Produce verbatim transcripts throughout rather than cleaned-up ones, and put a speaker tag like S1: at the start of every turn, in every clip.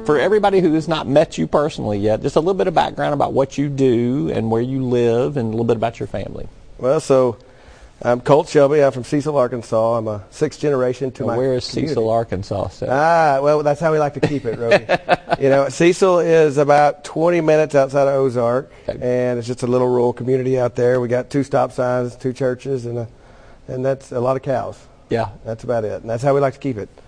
S1: for everybody who has not met you personally yet, just a little bit of background about what you do and where you live and a little bit about your family.
S2: Well, so I'm Colt Shelby. I'm from Cecil, Arkansas. I'm a sixth generation to
S1: well,
S2: my
S1: Where is
S2: community.
S1: Cecil, Arkansas? So.
S2: Ah, well, that's how we like to keep it, Roby. You know, Cecil is about twenty minutes outside of Ozark, okay. and it's just a little rural community out there. We got two stop signs, two churches, and a, and that's a lot of cows.
S1: Yeah.
S2: That's about it, and that's how we like to keep it.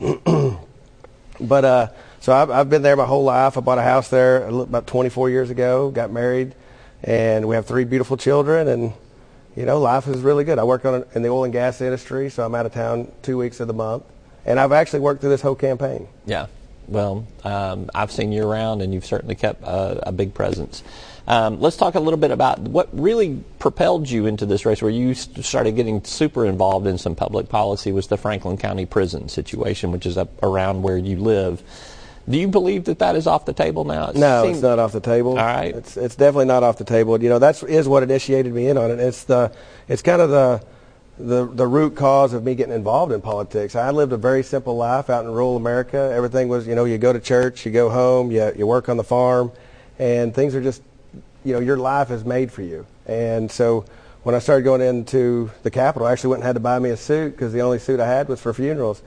S2: But uh, so I've, I've been there my whole life. I bought a house there about twenty-four years ago, got married, and we have three beautiful children, and you know, life is really good. I work on in the oil and gas industry, so I'm out of town two weeks of the month. And I've actually worked through this whole campaign.
S1: Yeah. Well, um, I've seen you around, and you've certainly kept uh, a big presence. Um, let's talk a little bit about what really propelled you into this race, where you started getting super involved in some public policy, was the Franklin County prison situation, which is up around where you live. Do you believe that that is off the table now? It
S2: no,
S1: seems...
S2: it's not off the table.
S1: All right.
S2: It's it's definitely not off the table. You know, that's is what initiated me in on it. It's the it's kind of the the the root cause of me getting involved in politics. I lived a very simple life out in rural America. Everything was, you know, you go to church, you go home, you you work on the farm, and things are just, you know, your life is made for you. And so when I started going into the Capitol, I actually went and had to buy me a suit because the only suit I had was for funerals.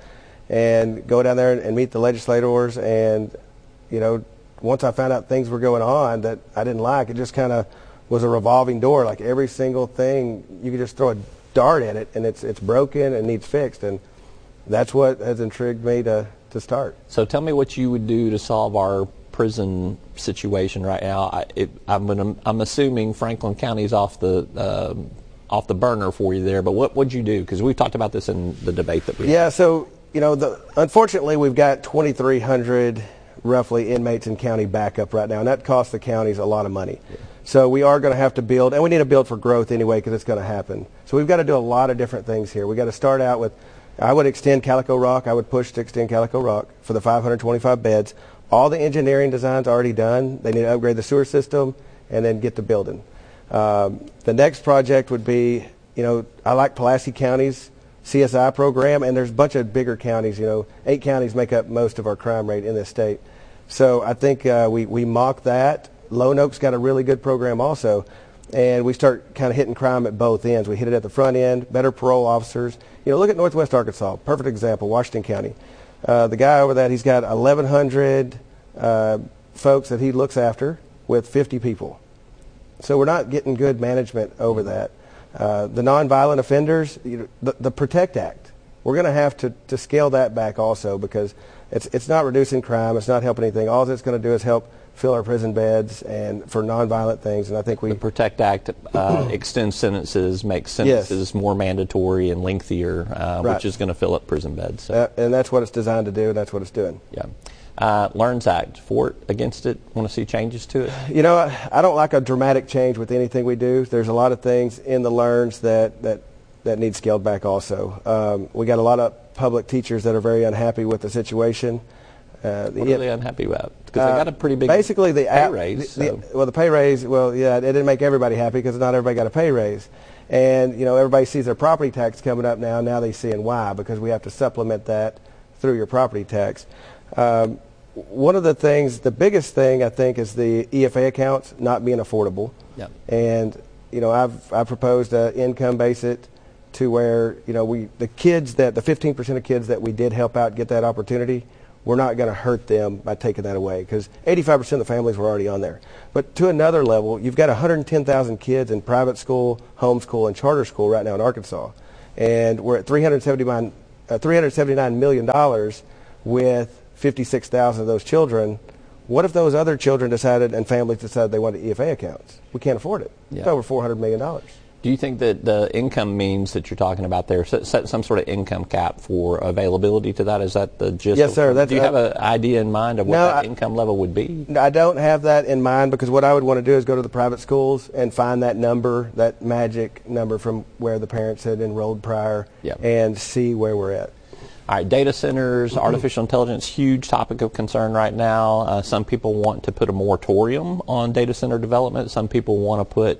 S2: And go down there and meet the legislators, and you know, once I found out things were going on that I didn't like, it just kind of was a revolving door. Like every single thing, you could just throw a dart at it, and it's it's broken and needs fixed, and that's what has intrigued me to to start.
S1: So tell me what you would do to solve our prison situation right now. I, it, I'm gonna, I'm assuming Franklin County's off the um, off the burner for you there, but what would you do? Because we've talked about this in the debate that we
S2: yeah
S1: had.
S2: so. You know, the, unfortunately, we've got twenty-three hundred roughly inmates in county backup right now, and that costs the counties a lot of money. Yeah. So we are going to have to build, and we need to build for growth anyway because it's going to happen. So we've got to do a lot of different things here. We've got to start out with, I would extend Calico Rock. I would push to extend Calico Rock for the five hundred twenty-five beds. All the engineering design's already done. They need to upgrade the sewer system and then get the building. Um, the next project would be, you know, I like Pulaski County's C S I program, and there's a bunch of bigger counties. You know, eight counties make up most of our crime rate in this state. So I think uh, we, we mock that. Lone Oak's got a really good program also, and we start kind of hitting crime at both ends. We hit it at the front end, better parole officers. You know, look at Northwest Arkansas, perfect example, Washington County. Uh, the guy over that, he's got eleven hundred uh, folks that he looks after with fifty people. So we're not getting good management over that. Uh, the nonviolent offenders, you know, the, the PROTECT Act, we're going to have to, to scale that back also because it's it's not reducing crime, it's not helping anything. All it's going to do is help fill our prison beds and for nonviolent things. And I think we
S1: the PROTECT Act uh, extends sentences, makes sentences yes. more mandatory and lengthier, uh,
S2: right.
S1: which is going to fill up prison beds. So.
S2: Uh, and that's what it's designed to do. That's what it's doing.
S1: Yeah. Uh, LEARNS Act, for it, against it, want to see changes to it?
S2: You know, I don't like a dramatic change with anything we do. There's a lot of things in the LEARNS that, that, that need scaled back also. Um, we got a lot of public teachers that are very unhappy with the situation.
S1: Uh, the, what are they unhappy about? Because uh, they got a pretty big
S2: basically the
S1: pay raise.
S2: The,
S1: so.
S2: the, well, the pay raise, well, yeah, it didn't make everybody happy because not everybody got a pay raise. And, you know, everybody sees their property tax coming up now. Now they're seeing why, because we have to supplement that through your property tax. Um, One of the things, the biggest thing I think is the E F A accounts not being affordable.
S1: Yep.
S2: And, you know, I've I proposed to income base it to where, you know, we the kids that, the fifteen percent of kids that we did help out get that opportunity, we're not going to hurt them by taking that away because eighty-five percent of the families were already on there. But to another level, you've got one hundred ten thousand kids in private school, homeschool, and charter school right now in Arkansas. And we're at three hundred seventy-nine, uh, three hundred seventy-nine million dollars with fifty-six thousand of those children. What if those other children decided and families decided they wanted E F A accounts? We can't afford it.
S1: Yeah.
S2: It's over four hundred million dollars.
S1: Do you think that the income means that you're talking about there, set, set some sort of income cap for availability to that? Is that the gist?
S2: Yes,
S1: of,
S2: sir. That's,
S1: do you have an idea in mind of what
S2: no,
S1: that
S2: I,
S1: income level would be?
S2: I don't have that in mind because what I would want to do is go to the private schools and find that number, that magic number from where the parents had enrolled prior,
S1: yep.
S2: and see where we're at.
S1: All right, data centers, artificial intelligence, huge topic of concern right now. Uh, some people want to put a moratorium on data center development. Some people want to put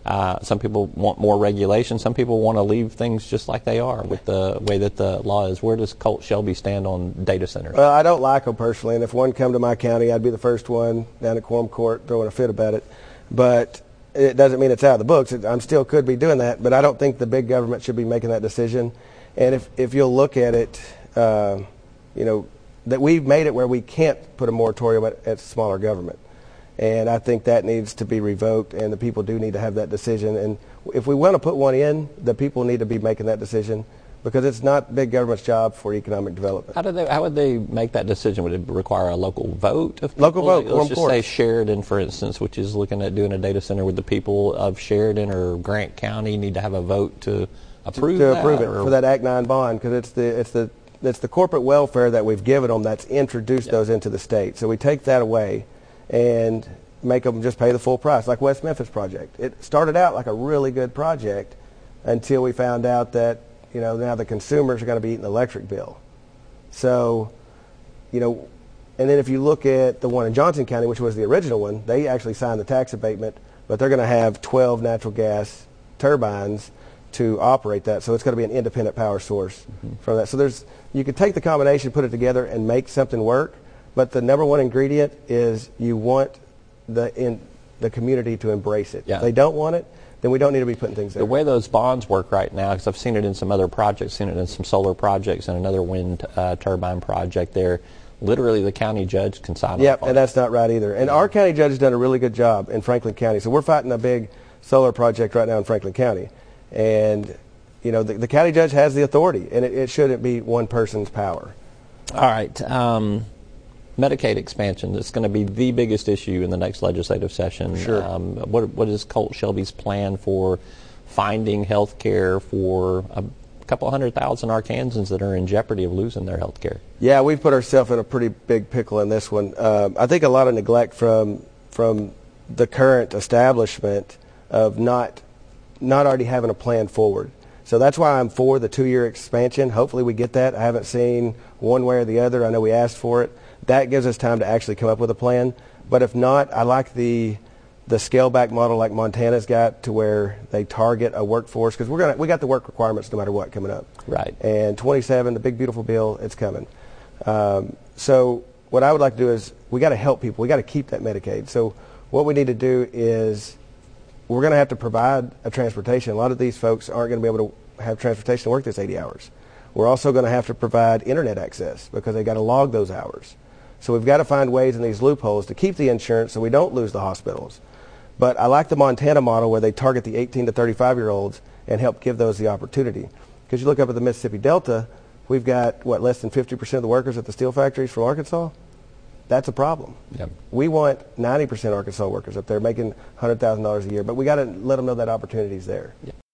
S1: Uh, some people want more regulation. Some people want to leave things just like they are with the way that the law is. Where does Colt Shelby stand on data centers?
S2: Well, I don't like them personally, and if one come to my county, I'd be the first one down at Quorum Court throwing a fit about it. But it doesn't mean it's out of the books. I still could be doing that, but I don't think the big government should be making that decision. And if, if you'll look at it, uh, you know, that we've made it where we can't put a moratorium at, at smaller government. And I think that needs to be revoked, and the people do need to have that decision. And if we want to put one in, the people need to be making that decision, because it's not big government's job for economic development.
S1: How do they? How would they make that decision? Would it require a local vote of people?
S2: Local vote.
S1: Let's just say Sheridan, for instance, which is looking at doing a data center. Would the people of Sheridan or Grant County need to have a vote to approve
S2: to, to
S1: that?
S2: approve it
S1: or?
S2: for that Act nine bond, because it's the it's the it's the corporate welfare that we've given them that's introduced
S1: Yep.
S2: those into the state. So we take that away and make them just pay the full price, like West Memphis project. It started out like a really good project until we found out that, you know, now the consumers are going to be eating the electric bill. So, you know, and then if you look at the one in Johnson County, which was the original one, they actually signed the tax abatement, but they're going to have twelve natural gas turbines to operate that. So it's going to be an independent power source mm-hmm. from that. So there's, you could take the combination, put it together, and make something work, but the number one ingredient is you want the in the community to embrace it.
S1: Yeah.
S2: If they don't want it, then we don't need to be putting things there.
S1: The way those bonds work right now, because I've seen it in some other projects, seen it in some solar projects and another wind uh, turbine project there, literally the county judge can sign
S2: Yep,
S1: off on
S2: and
S1: it.
S2: that's not right either. And our county judge has done a really good job in Franklin County. So we're fighting a big solar project right now in Franklin County. And, you know, the, the county judge has the authority, and it, it shouldn't be one person's power.
S1: All right. Um, Medicaid expansion is going to be the biggest issue in the next legislative session.
S2: Sure.
S1: Um, what, what is Colt Shelby's plan for finding health care for a couple hundred thousand Arkansans that are in jeopardy of losing their health care?
S2: Yeah, we've put ourselves in a pretty big pickle in this one. Um, I think a lot of neglect from from the current establishment of not not already having a plan forward. So that's why I'm for the two-year expansion. Hopefully we get that. I haven't seen one way or the other. I know we asked for it. That gives us time to actually come up with a plan. But if not, I like the the scale-back model like Montana's got, to where they target a workforce, because we're gonna we got the work requirements no matter what coming up.
S1: Right.
S2: And twenty-seven, the big beautiful bill, it's coming. Um, so what I would like to do is we got to help people. We got to keep that Medicaid. So what we need to do is we're going to have to provide a transportation. A lot of these folks aren't going to be able to have transportation to work this eighty hours. We're also going to have to provide internet access, because they got to log those hours. So we've got to find ways in these loopholes to keep the insurance so we don't lose the hospitals. But I like the Montana model where they target the eighteen to thirty-five year olds and help give those the opportunity. Because you look up at the Mississippi Delta, we've got, what, less than fifty percent of the workers at the steel factories from Arkansas? That's a problem.
S1: Yep.
S2: We want ninety percent Arkansas workers up there making one hundred thousand dollars a year, but we got to let them know that opportunity is there.
S1: Yep.